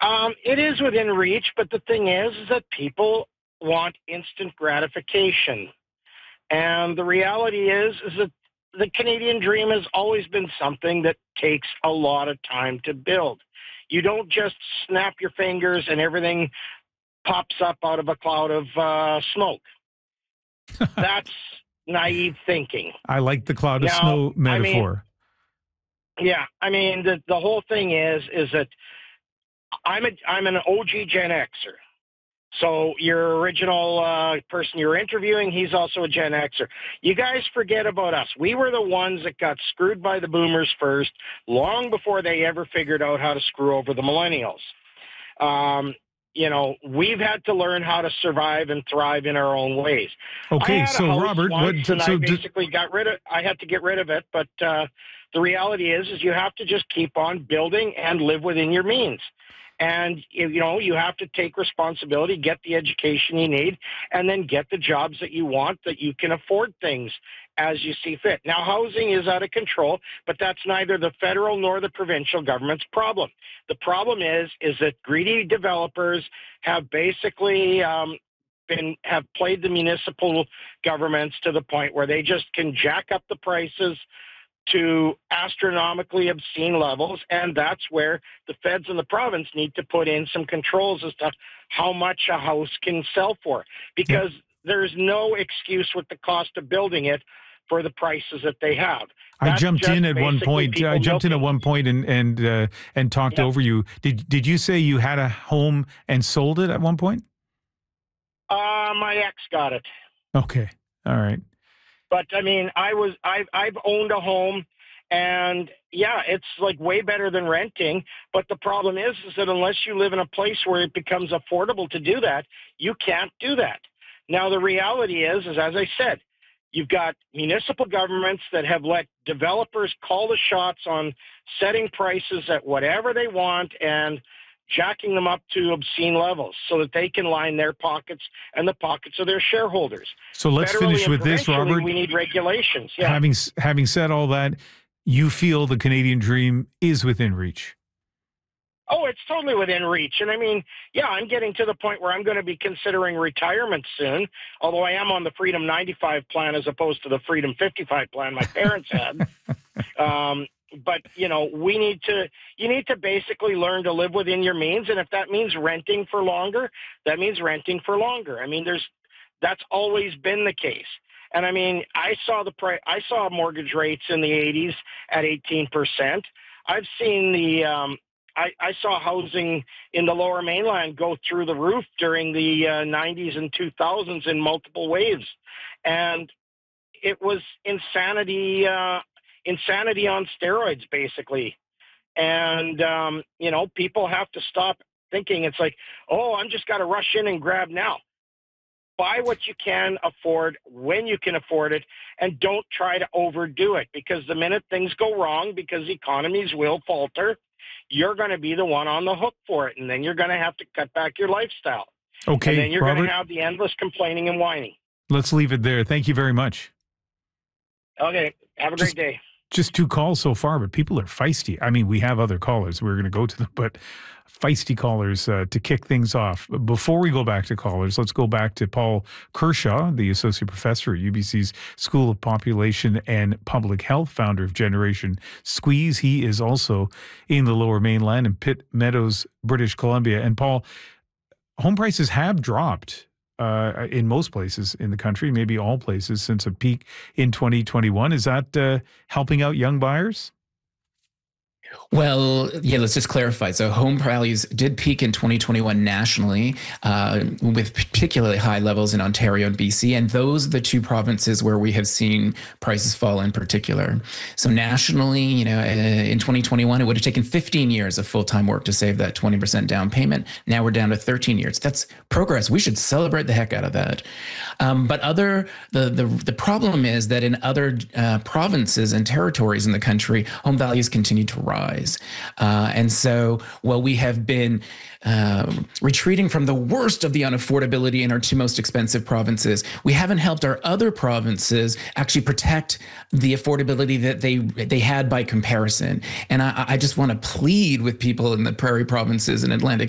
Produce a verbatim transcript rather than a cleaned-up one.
Um, it is within reach, but the thing is, is that people want instant gratification. And the reality is, is that the Canadian dream has always been something that takes a lot of time to build. You don't just snap your fingers and everything pops up out of a cloud of uh, smoke. That's naive thinking. I like the cloud of Now, snow metaphor. I mean, yeah, I mean, the, the whole thing is, is that I'm a, I'm an O G Gen Xer. So your original uh, person you're interviewing, he's also a Gen Xer. You guys forget about us. We were the ones that got screwed by the boomers first, long before they ever figured out how to screw over the millennials. Um, you know, we've had to learn how to survive and thrive in our own ways. Okay, so Robert, what? And so I basically did, got rid of. I had to get rid of it, but uh, the reality is, is you have to just keep on building and live within your means. And, you know, you have to take responsibility, get the education you need, and then get the jobs that you want, that you can afford things as you see fit. Now, housing is out of control, but that's neither the federal nor the provincial government's problem. The problem is, is that greedy developers have basically um, been, have played the municipal governments to the point where they just can jack up the prices to astronomically obscene levels, and that's where the feds and the province need to put in some controls as to how much a house can sell for, because yeah. there's no excuse with the cost of building it for the prices that they have. That's I jumped in at one point. I jumped milking. in at one point and and uh, and talked yeah. over you. Did did you say you had a home and sold it at one point? Uh, my ex got it. Okay. All right. But I mean, I was I've I've owned a home, and yeah, it's like way better than renting. But the problem is, is that unless you live in a place where it becomes affordable to do that, you can't do that. Now the reality is, is as I said, you've got municipal governments that have let developers call the shots on setting prices at whatever they want and jacking them up to obscene levels so that they can line their pockets and the pockets of their shareholders. So let's Federally finish with this, Robert. We need regulations. Yeah. Having having said all that, you feel the Canadian dream is within reach? Oh, it's totally within reach. And I mean, yeah, I'm getting to the point where I'm going to be considering retirement soon, although I am on the Freedom ninety-five plan as opposed to the Freedom fifty-five plan my parents had. um, But, you know, we need to, you need to basically learn to live within your means. And if that means renting for longer, that means renting for longer. I mean, there's, that's always been the case. And I mean, I saw the price, I saw mortgage rates in the eighties at eighteen percent. I've seen the, um, I, I saw housing in the Lower Mainland go through the roof during the uh, nineties and two thousands in multiple waves. And it was insanity, uh, insanity on steroids, basically. And, um, you know, people have to stop thinking it's like, oh, I'm just got to rush in and grab now. Buy what you can afford when you can afford it, and don't try to overdo it, because the minute things go wrong, because economies will falter, you're going to be the one on the hook for it, and then you're going to have to cut back your lifestyle. Okay, and then you're Robert, going to have the endless complaining and whining. Let's leave it there. Thank you very much. Okay, have a Just- great day. Just two calls so far, but people are feisty. I mean, we have other callers. We're going to go to them, but feisty callers uh, to kick things off. Before we go back to callers, let's go back to Paul Kershaw, the associate professor at U B C's School of Population and Public Health, founder of Generation Squeeze. He is also in the Lower Mainland in Pitt Meadows, British Columbia. And Paul, home prices have dropped Uh, in most places in the country, maybe all places, since a peak in twenty twenty-one. Is that uh, helping out young buyers? Well, yeah, let's just clarify. So home values did peak in twenty twenty-one nationally, uh, with particularly high levels in Ontario and B C. And those are the two provinces where we have seen prices fall in particular. So nationally, you know, uh, in twenty twenty-one, it would have taken fifteen years of full-time work to save that twenty percent down payment. Now we're down to thirteen years. That's progress. We should celebrate the heck out of that. Um, but other the, the, the problem is that in other uh, provinces and territories in the country, home values continue to rise. Uh, and so while we have been uh, retreating from the worst of the unaffordability in our two most expensive provinces, we haven't helped our other provinces actually protect the affordability that they they had by comparison. And I, I just want to plead with people in the prairie provinces in Atlantic